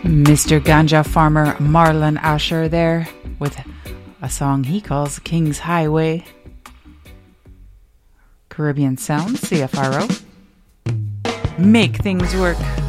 Mr. Ganja farmer Marlon Asher there with a song he calls King's Highway. Caribbean Sound, CFRO. Make things work.